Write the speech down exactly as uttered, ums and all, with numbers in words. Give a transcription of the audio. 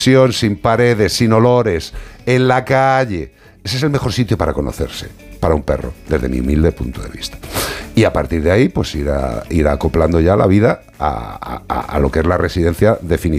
sin paredes, sin olores, en la calle. Ese es el mejor sitio para conocerse, para un perro, desde mi humilde punto de vista. Y a partir de ahí, pues ir, a, ir acoplando ya la vida a, a, a lo que es la residencia definitiva.